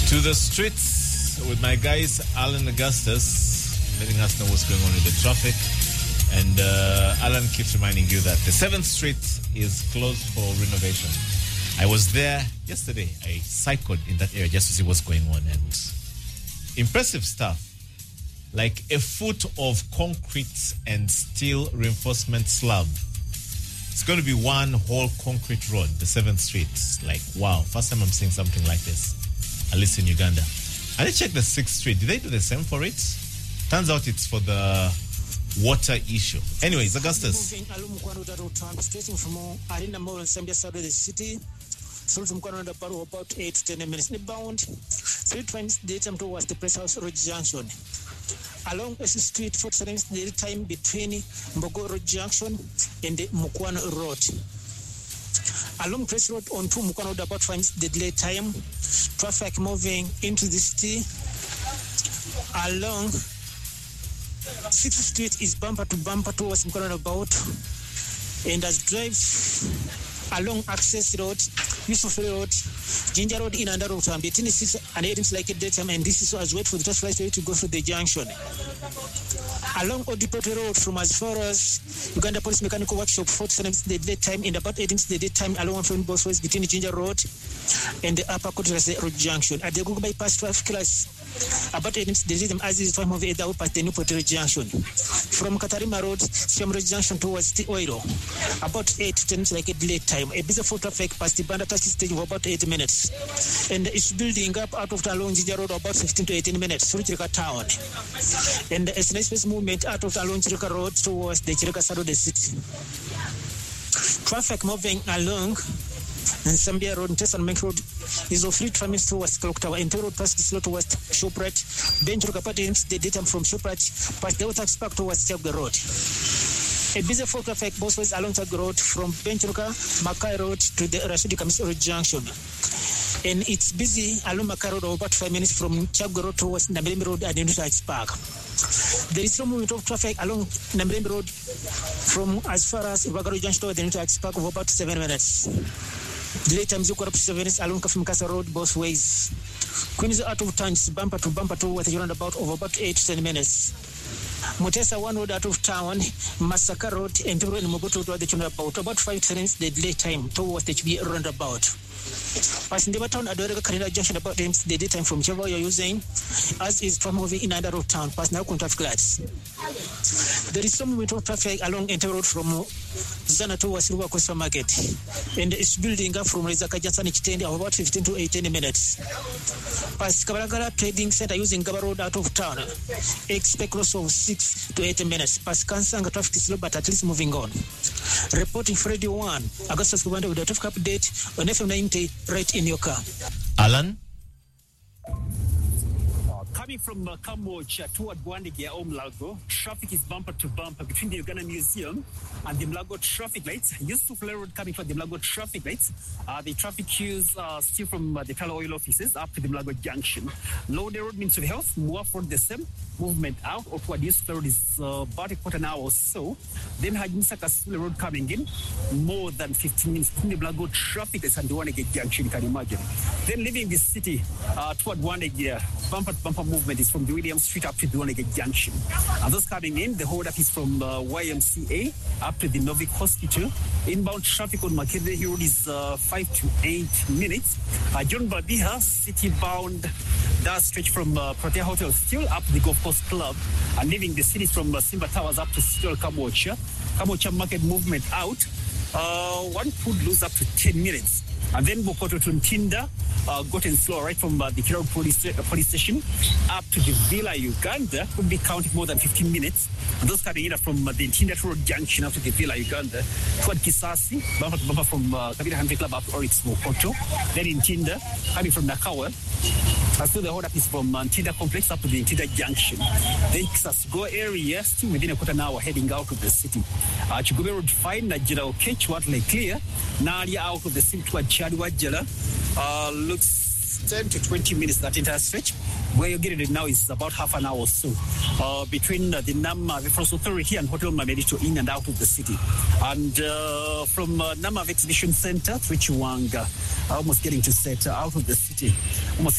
To the streets with my guys, Alan Augustus, letting us know what's going on with the traffic. And Alan keeps reminding you that the 7th Street is closed for renovation. I was there yesterday. I cycled in that area just to see what's going on. And impressive stuff. Like a foot of concrete and steel reinforcement slab. It's going to be one whole concrete road, the 7th Street. Like, wow. First time I'm seeing something like this. At least in Uganda. And I checked the 6th Street. Did they do the same for it? Turns out it's for the water issue. Anyways, Augustus. Stretching from Arena Mall and Zambia side of the city. So from Canada about 8 to 10 minutes. Bound 3 times the time towards the Press House Road Junction. Along S Street, 4 times the time between Mbogo Road Junction and the Mukwano Road. Along Press Road on 2 Mukwano Road, about 5 minutes the delay time. Traffic moving into the city. Along 6th Street is bumper to bumper towards Mukwano about. And as drive along Access Road, Yusuf Road, Ginger Road in and out of between 6 and 8 is like a daytime, and this is as wait for the traffic light to go through the junction. Along Odipoti Road from as far as Uganda Police Mechanical Workshop, 4 minutes the daytime, and about 8 minutes the daytime along from both ways between Ginger Road and the Upper Kotrase Road Junction. At the Google bypass traffic class, about 8 minutes the daytime as is time of either past the New Port Road Junction. From Katarima Road, Siam Road Junction towards the Oiro, about 8 to 10 minutes like a delay time. A busy foot traffic past the Banda taxi stage for about 8 minutes. And it's building up out of the along Ginger Road about 15 to 18 minutes through Chirika Town. And it's a nice movement out of the along Chirika Road towards the Chirika side of the city. Traffic moving along Zambia Road, Tessan Bank Road is of 3 minutes towards Clock Tower, and road past the slow towards Shoprite. Bench Rukapati the daytime from Shoprite past the Otax Park towards Chabga Road. A busy foot traffic both ways along the road from Benchuka, Makai Road to the Rashidi Kamis Road Junction. And it's busy along Makai Road about 5 minutes from Chabga Road towards Namremi Road and Unitax Park. There is no movement of traffic along Namremi Road from as far as Ibagaro Junction to the Unitax Park of about 7 minutes. Delay times equal up to 7 minutes along Kafimkasa Road both ways. Queens out of town is bumper to with a roundabout of about 8 to 10 minutes. Mutesa 1 road out of town, Masaka Road, and Turo and Mogoto to the roundabout. About 5 to 10 minutes the delay time towards the HB roundabout. Passing the town, Adorega Canada Junction about the daytime from Java you're using, as is from moving in and out of town, past now traffic lights. There is some movement of traffic along Enter Road from Zana towards Ruwa Market, and it's building up from Rizaka Jansan Chitendi of about 15 to 18 minutes. Past Kabaragara Trading Center using Gaba Road out of town, expect loss of 6 to 8 minutes. Past Kansanga traffic is slow, but at least moving on. Reporting Freddy 1, Augustus Kubanda with a traffic update on FM 90 right in your car. Alan? Coming from Kamboja toward Bwandigia or Mlago, traffic is bumper to bumper between the Uganda Museum and the Mlago traffic lights. Yusuf Road coming from the Mlago traffic lights. The traffic queues still from the Tala Oil offices up to the Mlago Junction. Low the road means to health, Muaf Road the same. Movement out of what Yusuf Road is about a quarter an hour or so. Then Hajimsa Kasule Road coming in, more than 15 minutes. The Mlago traffic is at the Wanege Junction, you can imagine. Then leaving the city toward Wanege, bumper to bumper movement is from the William Street up to the Wanege Junction. And those coming in, the hold up is from YMCA up to the Novik Hospital. Inbound traffic on Makede Road is 5 to 8 minutes. John Babiha, city bound, that stretch from Protea Hotel still up to the Golf Course Club, and leaving the city from Simba Towers up to Still Kamboja. Kamboja market movement out. One could lose up to 10 minutes. And then Bokoto to Ntinda, gotten slow right from the Kirau police station up to the Villa Uganda, could be counting more than 15 minutes. And those coming in from the Ntinda Road Junction up to the Villa Uganda, toward Kisasi, bumper to bumper from Kabila Country Club up to Oryx Bokoto. Then Ntinda, coming from Nakawa. So the hold up is from Ntinda Complex up to the Ntinda Junction. Then Kisasgo area, still within a quarter an hour heading out of the city. Chugube Road fine, Najira Okech, Watley clear. Nalia out of the city toward Chadwajala. Looks 10 to 20 minutes that entire stretch. Where you're getting it now is about half an hour or so between the Nama Reference Authority and Hotel Mamerito in and out of the city. And from Nama Exhibition Center, Trichiwanga, almost getting to set out of the city. Almost